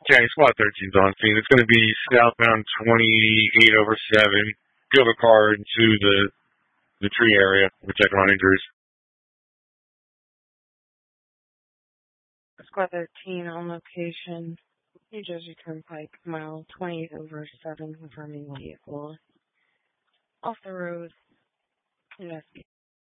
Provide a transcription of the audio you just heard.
County Squad 13's on scene. It's going to be southbound 28 over 7. Drove a car into the tree area. We're checking on injuries. Squad 13 on location. New Jersey Turnpike, mile 28 over 7, confirming vehicle off the road. Investigate.